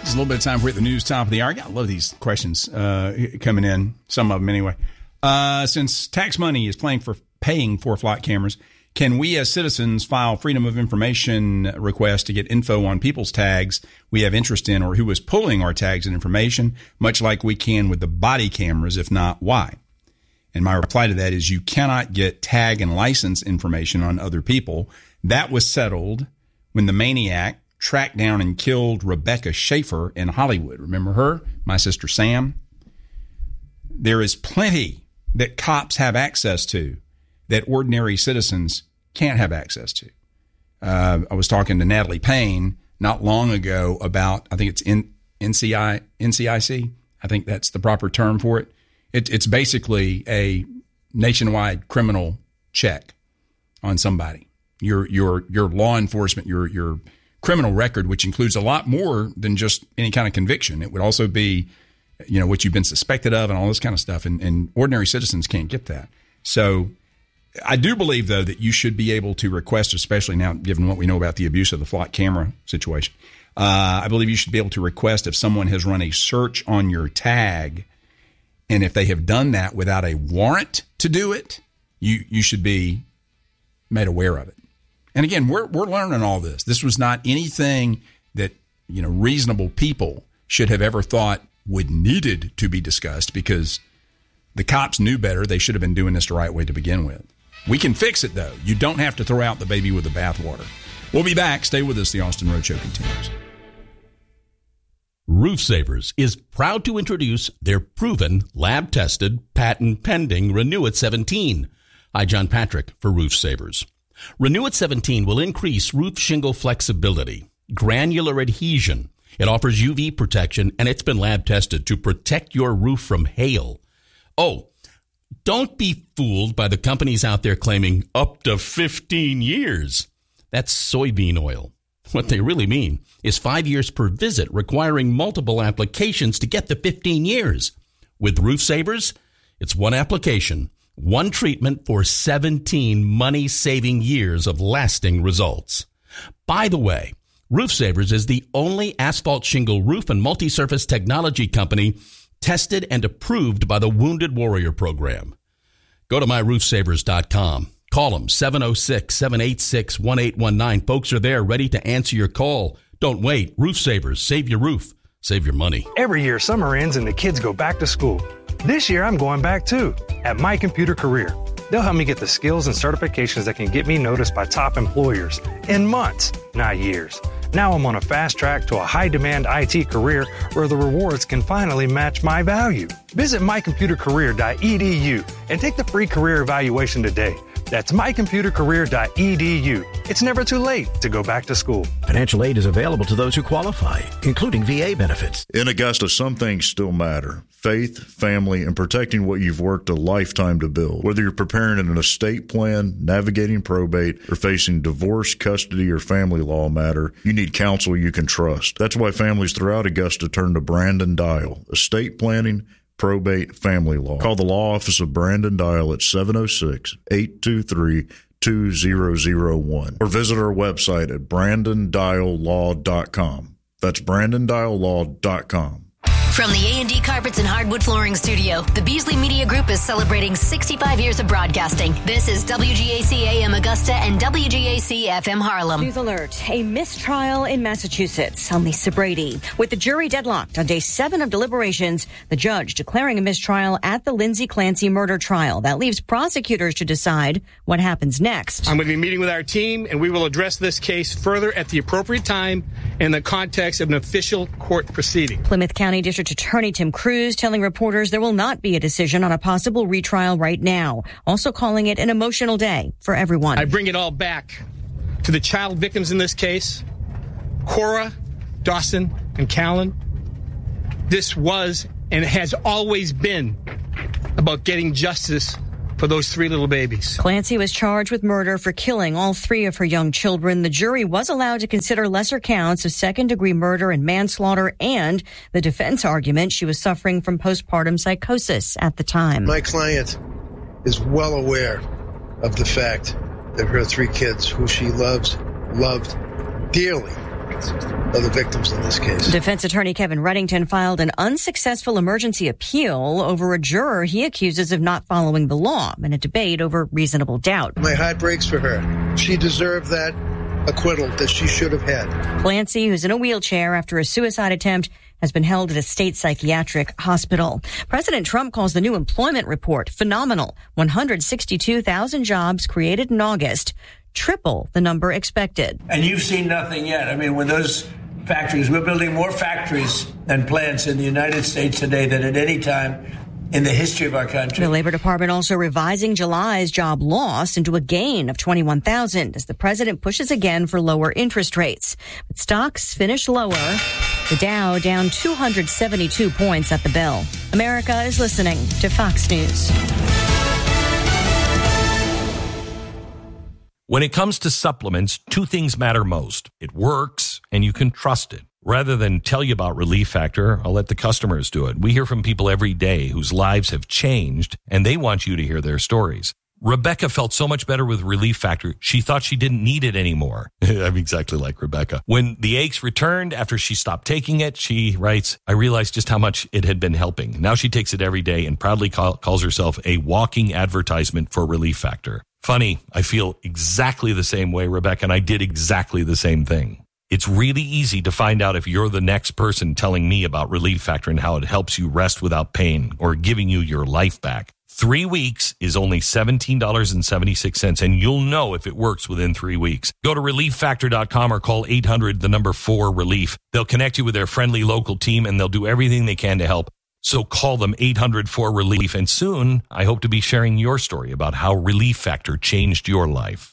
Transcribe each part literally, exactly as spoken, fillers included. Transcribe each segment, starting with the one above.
It's a little bit of time for the news top of the hour. I love these questions uh, coming in, some of them anyway. Uh, since tax money is paying for paying for flock cameras, can we as citizens file Freedom of Information requests to get info on people's tags we have interest in or who is pulling our tags and information, much like we can with the body cameras? If not, why? And my reply to that is you cannot get tag and license information on other people. That was settled when the maniac tracked down and killed Rebecca Schaefer in Hollywood. Remember her? My sister Sam. There is plenty that cops have access to that ordinary citizens can't have access to. Uh, I was talking to Natalie Payne not long ago about, I think it's N- NCI, N C I C. I think that's the proper term for it. it. It's basically a nationwide criminal check on somebody. Your your your law enforcement, your your criminal record, which includes a lot more than just any kind of conviction. It would also be, you know, what you've been suspected of and all this kind of stuff. And, and ordinary citizens can't get that. So I do believe, though, that you should be able to request, especially now, given what we know about the abuse of the flock camera situation, uh, I believe you should be able to request if someone has run a search on your tag, and if they have done that without a warrant to do it, you you should be made aware of it. And again, we're we're learning all this. This was not anything that, you know, reasonable people should have ever thought would needed to be discussed, because the cops knew better. They should have been doing this the right way to begin with. We can fix it, though. You don't have to throw out the baby with the bathwater. We'll be back. Stay with us. The Austin Roadshow continues. Roof Savers is proud to introduce their proven, lab-tested, patent-pending Renew-It seventeen. Hi, John Patrick for Roof Savers. Renew-It seventeen will increase roof shingle flexibility, granular adhesion. It offers U V protection, and it's been lab-tested to protect your roof from hail. Oh, don't be fooled by the companies out there claiming up to fifteen years. That's soybean oil. What they really mean is five years per visit, requiring multiple applications to get the fifteen years. With Roof Savers, it's one application, one treatment for seventeen money-saving years of lasting results. By the way, Roof Savers is the only asphalt shingle roof and multi-surface technology company tested and approved by the Wounded Warrior Program. Go to my roof savers dot com. Call them, seven oh six, seven eight six, one eight one nine. Folks are there ready to answer your call. Don't wait. Roof Savers. Save your roof. Save your money. Every year, summer ends and the kids go back to school. This year, I'm going back too, at My Computer Career. They'll help me get the skills and certifications that can get me noticed by top employers in months, not years. Now I'm on a fast track to a high-demand I T career where the rewards can finally match my value. Visit my computer career dot e d u and take the free career evaluation today. That's my computer career dot e d u. It's never too late to go back to school. Financial aid is available to those who qualify, including V A benefits. In Augusta, some things still matter. Faith, family, and protecting what you've worked a lifetime to build. Whether you're preparing an estate plan, navigating probate, or facing divorce, custody, or family law matter, you need counsel you can trust. That's why families throughout Augusta turn to Brandon Dial. Estate planning, probate, family law. Call the law office of Brandon Dial at seven oh six, eight two three, two zero zero one or visit our website at brandon dial law dot com. That's brandon dial law dot com. From the A and D Carpets and Hardwood Flooring Studio, the Beasley Media Group is celebrating sixty-five years of broadcasting. This is W G A C A M Augusta and W G A C F M Harlem. News alert. A mistrial in Massachusetts on Lisa Brady. With the jury deadlocked on day seven of deliberations, the judge declaring a mistrial at the Lindsay Clancy murder trial. That leaves prosecutors to decide what happens next. I'm going to be meeting with our team, and we will address this case further at the appropriate time in the context of an official court proceeding. Plymouth County District Attorney Tim Cruz telling reporters there will not be a decision on a possible retrial right now, also calling it an emotional day for everyone. I bring it all back to the child victims in this case, Cora, Dawson, and Callan. This was and has always been about getting justice for those three little babies. Clancy was charged with murder for killing all three of her young children. The jury was allowed to consider lesser counts of second-degree murder and manslaughter, and the defense argument she was suffering from postpartum psychosis at the time. My client is well aware of the fact that her three kids, who she loves, loved dearly, of the victims in this case. Defense attorney Kevin Reddington filed an unsuccessful emergency appeal over a juror he accuses of not following the law in a debate over reasonable doubt. My heart breaks for her. She deserved that acquittal that she should have had. Clancy, who's in a wheelchair after a suicide attempt, has been held at a state psychiatric hospital. President Trump calls the new employment report phenomenal. one hundred sixty-two thousand jobs created in August, triple the number expected. And you've seen nothing yet. I mean, when those factories, we're building more factories and plants in the United States today than at any time in the history of our country. The Labor Department also revising July's job loss into a gain of twenty-one thousand as the president pushes again for lower interest rates. But stocks finish lower. The Dow down two hundred seventy-two points at the bell. America is listening to Fox News. When it comes to supplements, two things matter most. It works, and you can trust it. Rather than tell you about Relief Factor, I'll let the customers do it. We hear from people every day whose lives have changed, and they want you to hear their stories. Rebecca felt so much better with Relief Factor, she thought she didn't need it anymore. I'm exactly like Rebecca. When the aches returned after she stopped taking it, she writes, I realized just how much it had been helping. Now she takes it every day and proudly call, calls herself a walking advertisement for Relief Factor. Funny, I feel exactly the same way, Rebecca, and I did exactly the same thing. It's really easy to find out if you're the next person telling me about Relief Factor and how it helps you rest without pain or giving you your life back. Three weeks is only seventeen dollars and seventy-six cents, and you'll know if it works within three weeks. Go to relief factor dot com or call eight hundred, the number four, relief. They'll connect you with their friendly local team, and they'll do everything they can to help. So call them eight hundred, four, relief, and soon I hope to be sharing your story about how Relief Factor changed your life.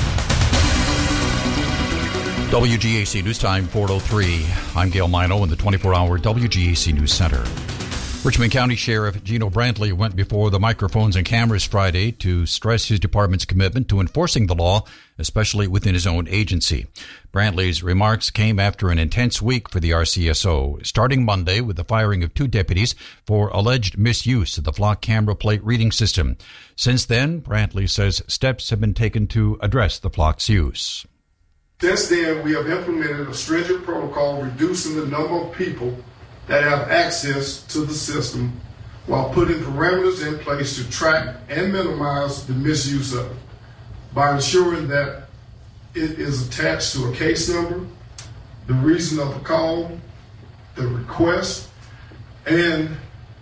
W G A C News Time, four oh three. I'm Gail Mino in the twenty-four hour W G A C News Center. Richmond County Sheriff Gino Brantley went before the microphones and cameras Friday to stress his department's commitment to enforcing the law, especially within his own agency. Brantley's remarks came after an intense week for the R C S O, starting Monday with the firing of two deputies for alleged misuse of the flock camera plate reading system. Since then, Brantley says steps have been taken to address the flock's use. Since then, we have implemented a stringent protocol reducing the number of people that have access to the system while putting parameters in place to track and minimize the misuse of it by ensuring that it is attached to a case number, the reason of the call, the request, and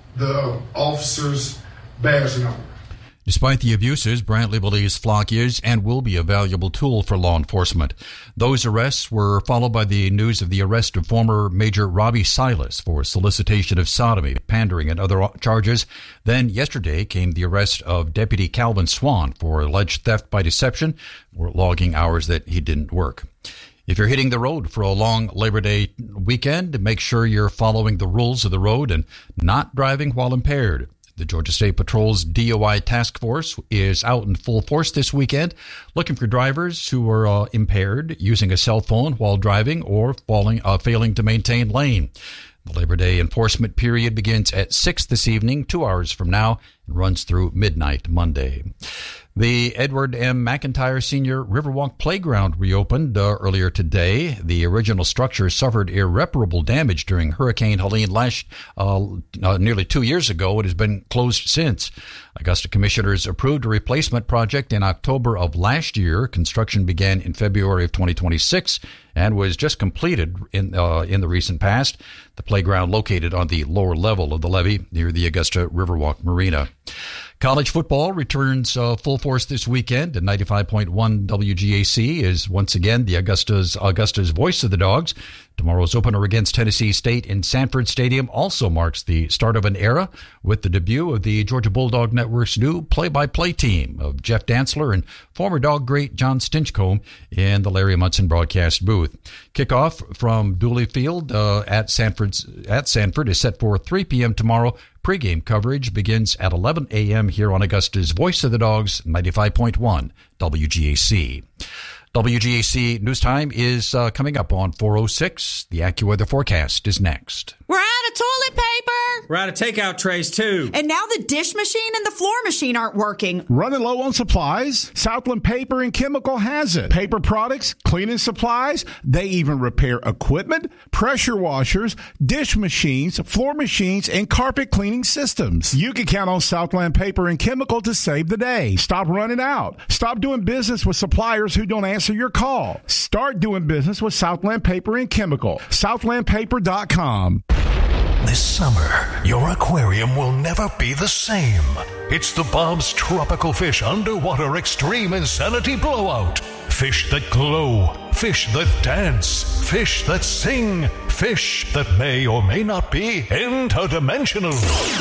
the officer's badge number. Despite the abuses, Brantley believes Flock is and will be a valuable tool for law enforcement. Those arrests were followed by the news of the arrest of former Major Robbie Silas for solicitation of sodomy, pandering, and other charges. Then yesterday came the arrest of Deputy Calvin Swan for alleged theft by deception or logging hours that he didn't work. If you're hitting the road for a long Labor Day weekend, make sure you're following the rules of the road and not driving while impaired. The Georgia State Patrol's D O I task force is out in full force this weekend, looking for drivers who are uh, impaired, using a cell phone while driving, or falling, uh, failing to maintain lane. The Labor Day enforcement period begins at six this evening, two hours from now, and runs through midnight Monday. The Edward M. McIntyre Senior Riverwalk Playground reopened uh, earlier today. The original structure suffered irreparable damage during Hurricane Helene last uh, uh, nearly two years ago. It has been closed since. Augusta commissioners approved a replacement project in October of last year. Construction began in February of twenty twenty-six and was just completed in uh, in the recent past. The playground located on the lower level of the levee near the Augusta Riverwalk Marina. College football returns uh, full force this weekend, and ninety-five point one W G A C is once again the Augusta's Augusta's voice of the Dogs. Tomorrow's opener against Tennessee State in Sanford Stadium also marks the start of an era with the debut of the Georgia Bulldog Network's new play-by-play team of Jeff Dantzler and former dog great John Stinchcomb in the Larry Munson broadcast booth. Kickoff from Dooley Field uh, at Sanford at Sanford is set for three p.m. tomorrow. Pre-game coverage begins at eleven a.m. here on Augusta's Voice of the Dogs, ninety-five point one W G A C. W G A C News Time is uh, coming up on four oh six. The AccuWeather forecast is next. We're out of toilet paper! We're out of takeout trays, too. And now the dish machine and the floor machine aren't working. Running low on supplies? Southland Paper and Chemical has it. Paper products, cleaning supplies, they even repair equipment, pressure washers, dish machines, floor machines, and carpet cleaning systems. You can count on Southland Paper and Chemical to save the day. Stop running out. Stop doing business with suppliers who don't answer your call. Start doing business with Southland Paper and Chemical. southland paper dot com. This summer, your aquarium will never be the same. It's the Bob's Tropical Fish Underwater Extreme Insanity Blowout. Fish that glow, fish that dance, fish that sing, fish that may or may not be interdimensional.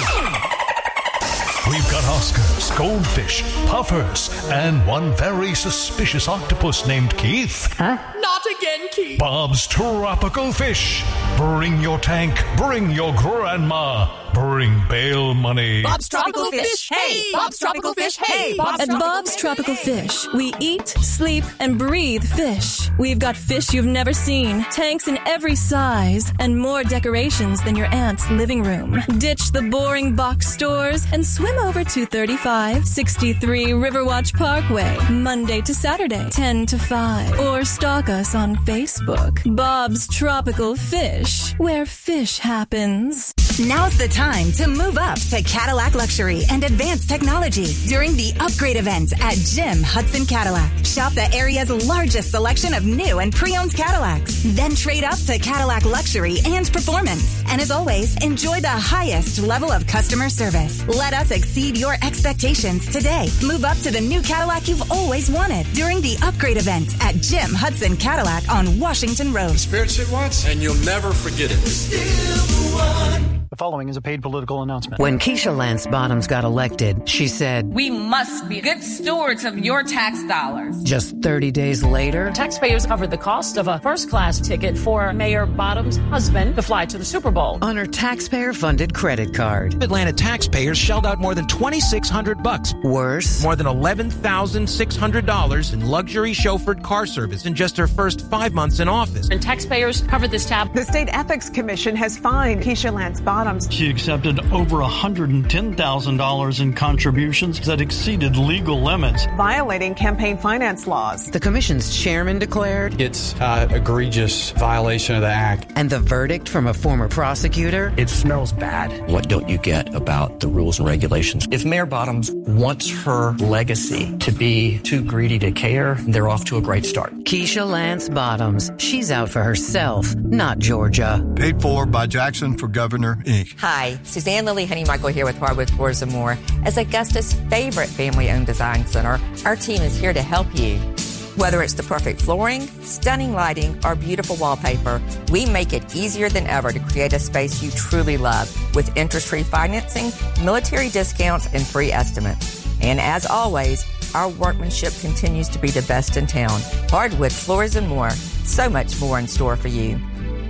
We've got Oscars, goldfish, puffers, and one very suspicious octopus named Keith. Huh? Not again, Keith. Bob's Tropical Fish. Bring your tank, bring your grandma, bring bail money. Bob's Tropical Fish. Hey, Bob's Tropical Fish. Hey, Bob's At Bob's Tropical Fish, we eat, sleep, and breathe fish. We've got fish you've never seen, tanks in every size, and more decorations than your aunt's living room. Ditch the boring box stores and swim over to thirty-five sixty-three Riverwatch Parkway, Monday to Saturday, ten to five. Or stalk us on Facebook. Bob's Tropical Fish, where fish happens. Now's the time to move up to Cadillac Luxury and Advanced Technology during the upgrade event at Jim Hudson Cadillac. Shop the area's largest selection of new and pre-owned Cadillacs. Then trade up to Cadillac Luxury and Performance. And as always, enjoy the highest level of customer service. Let us exceed your expectations today. Move up to the new Cadillac you've always wanted during the upgrade event at Jim Hudson Cadillac on Washington Road. Experience it once, and you'll never forget it. Still the one. The following is a paid political announcement. When Keisha Lance Bottoms got elected, she said, "We must be good stewards of your tax dollars." Just thirty days later, taxpayers covered the cost of a first-class ticket for Mayor Bottoms' husband to fly to the Super Bowl on her taxpayer-funded credit card. Atlanta taxpayers shelled out more than twenty-six hundred bucks. Worse, more than eleven thousand six hundred dollars in luxury chauffeured car service in just her first five months in office. And taxpayers covered this tab. The State Ethics Commission has fined Keisha Lance Bottoms. She accepted over one hundred ten thousand dollars in contributions that exceeded legal limits, violating campaign finance laws. The commission's chairman declared it's an egregious violation of the act. And the verdict from a former prosecutor? It smells bad. What don't you get about the rules and regulations? If Mayor Bottoms wants her legacy to be too greedy to care, they're off to a great start. Keisha Lance Bottoms. She's out for herself, not Georgia. Paid for by Jackson for Governor, Incorporated. Hi, Suzanne Lily Honeymichael here with Hardwood Floors and More. As Augusta's favorite family-owned design center, our team is here to help you. Whether it's the perfect flooring, stunning lighting, or beautiful wallpaper, we make it easier than ever to create a space you truly love with interest-free financing, military discounts, and free estimates. And as always, our workmanship continues to be the best in town. Hardwood Floors and More. So much more in store for you.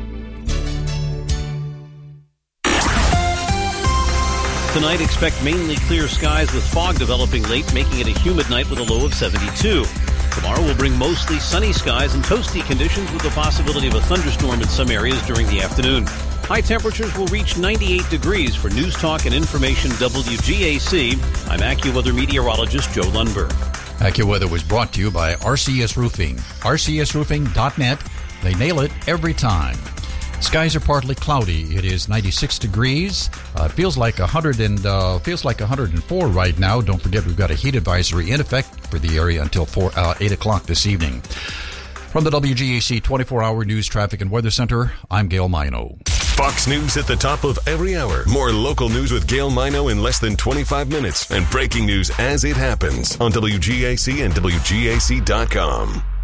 Tonight, expect mainly clear skies with fog developing late, making it a humid night with a low of seventy-two. Tomorrow will bring mostly sunny skies and toasty conditions with the possibility of a thunderstorm in some areas during the afternoon. High temperatures will reach ninety-eight degrees for News Talk and Information W G A C. I'm AccuWeather meteorologist Joe Lundberg. AccuWeather was brought to you by R C S Roofing. R C S Roofing dot net. They nail it every time. Skies are partly cloudy. It is ninety-six degrees. Uh, it feels like one hundred and uh, feels like one hundred four right now. Don't forget we've got a heat advisory in effect for the area until four, uh, eight o'clock this evening. From the W G A C twenty-four hour News Traffic and Weather Center, I'm Gail Mino. Fox News at the top of every hour. More local news with Gail Mino in less than twenty-five minutes. And breaking news as it happens on W G A C and W G A C dot com.